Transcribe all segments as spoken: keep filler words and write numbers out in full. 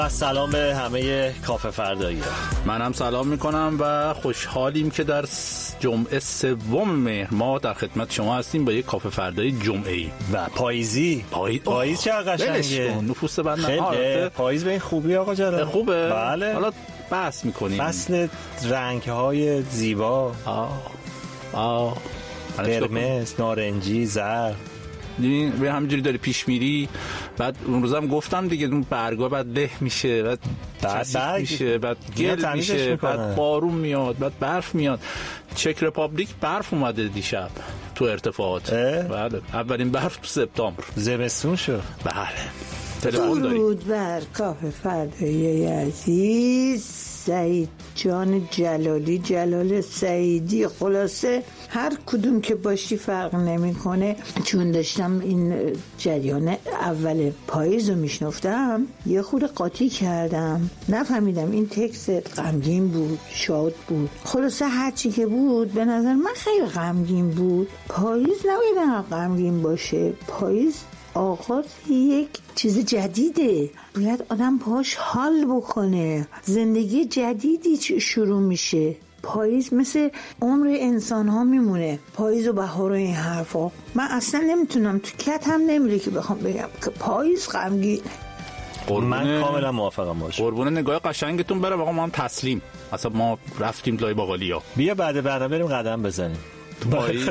سلام به همه کافه فردایی. منم سلام میکنم و خوشحالیم که در جمعه سوم مهر ماه در خدمت شما هستیم با یک کافه فردایی جمعه‌ای و پاییزی. پاییز, پاییز چه قشنگه. نفوس بند خیلی پاییز به این خوبی آقا جان. خوبه. بله. حالا بحث میکنیم. فصل رنگ‌های زیبا. آه. آه. قرمز، نارنجی، زرد. ببین به همینجوری داری پیش میری، بعد اون روزم گفتم دیگه اون برگا بعد له میشه، بعد کثیف میشه، بعد گل میشه، بعد بارون میاد، بعد برف میاد. چک رپابلیک برف اومده دیشب تو ارتفاعات. بله اولین برف تو سپتامبر. زمستون شد. بله. تلفن داری. درود بر کافه فردایی عزیز. سعید جان جلالی، جلال سعیدی، خلاصه هر کدوم که باشی فرق نمیکنه. چون داشتم این جریان اول پاییز رو میشنفتم یه خود قاطی کردم، نفهمیدم این تکست غمگین بود شاد بود. خلاصه هرچی که بود به نظر من خیلی غمگین بود. پاییز نباید غمگین باشه. پاییز آغاز یک چیز جدیده، باید آدم پاش حال بکنه، زندگی جدیدی شروع میشه. پاییز مثل عمر انسان ها میمونه، پاییز و بهار و این حرفا. من اصلا نمیتونم، تو کت هم نمیره که بخوام بگم که پاییز غمگین. من کاملا موافقم باشه. قربون نگاه قشنگتون بره. واقعا ما هم تسلیم، اصلا ما رفتیم لای باقالیا. بیا بعد بعد بریم قدم بزنیم تو پاییز.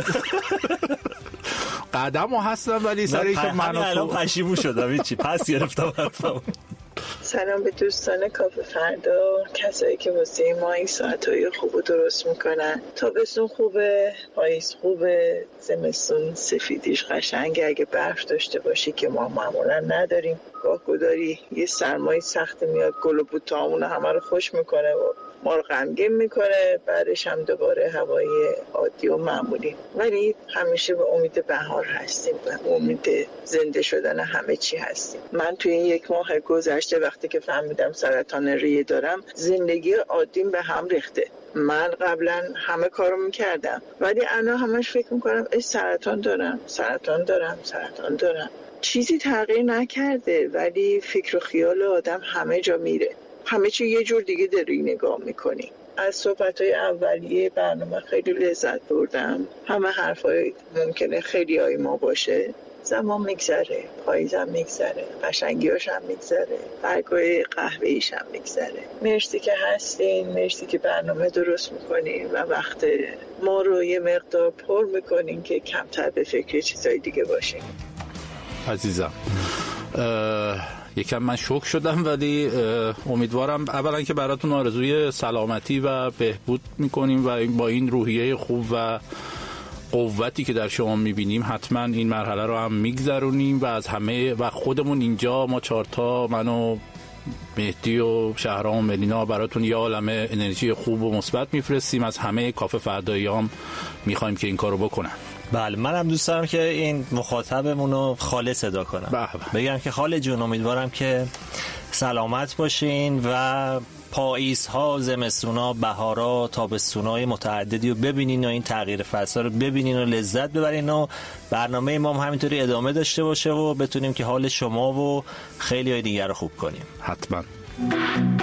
قدم ها هستم ولی سری که من الان پشیمون شدم هیچی پس گرفتم حرفم. سلام به دوستان کافه فردا، کسایی که واسه ما این ساعتهای خوب درست میکنن. تابستون خوبه، پاییز خوبه، زمستون سفیدیش قشنگه اگه برف داشته باشی که ما معمولا نداریم. گاهگداری یه سرمای سخت میاد، گل و بوتامون همه رو خوش میکنه و ما رو غمگین میکنه. بعدش هم دوباره هوای عادی و معمولی، ولی همیشه به امید بهار هستیم و امید زنده شدن همه چی هستیم. من توی این یک ماه گذشته وقتی که فهمیدم سرطان ریه دارم، زندگی عادیم به هم ریخته. من قبلا همه کارو میکردم ولی الان همش فکر میکنم ای سرطان دارم سرطان دارم سرطان دارم. چیزی تغییر نکرده ولی فکر و خیال آدم همه جا میره، همه چی یه جور دیگه داری نگاه میکنی. از صحبت‌های اولیه برنامه خیلی لذت بردم. همه حرفای ممکنه خیلی های ما باشه. زمان میگذره، پاییزم میگذره، قشنگیاش هم میگذره، برگای قهوه‌ایش هم میگذره. مرسی که هستین، مرسی که برنامه درست میکنین و وقت ما رو یه مقدار پر میکنین که کمتر به فکر چیزای دیگه باشین. عزیزم یکم من شوک شدم ولی امیدوارم اولا که براتون آرزوی سلامتی و بهبود میکنیم و با این روحیه خوب و قوتی که در شما میبینیم حتما این مرحله رو هم میگذرونیم و از همه و خودمون اینجا ما چهارتا، من و مهدی و شهرام و ملینا براتون یه عالمه انرژی خوب و مثبت میفرستیم. از همه کافه فردایی هم میخوایم که این کارو بکنن. بله منم دوست دارم که این مخاطبمون رو خاله صدا کنم، بگم که خاله جون امیدوارم که سلامت باشین و پاییزها، زمستونا، بهارا، تابستونای متعددی رو ببینین و این تغییر فصل رو ببینین و لذت ببرین و برنامه ما هم همینطوری ادامه داشته باشه و بتونیم که حال شما و خیلی های دیگر رو خوب کنیم. حتما.